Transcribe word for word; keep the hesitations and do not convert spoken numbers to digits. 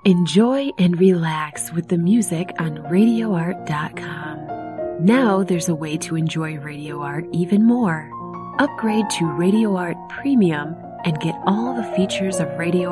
Enjoy and relax with the music on radio art dot com. Now there's a way to enjoy Radio Art even more. Upgrade to Radio Art Premium and get all the features of Radio